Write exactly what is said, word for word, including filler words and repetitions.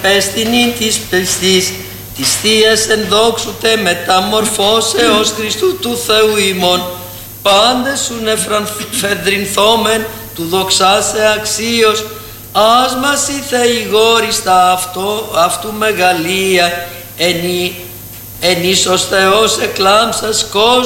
επέστηνη της πιστής, της Θείας ενδόξου τε μεταμορφώσεως Χριστού του Θεού ημών, πάντες σου νεφρανθενθόμεν του δοξάσε αξίως, ας μας η Θεή γόριστα αυτό, αυτού μεγαλεία, εν, εν ίσως Θεός εκλάμψας κόσμου,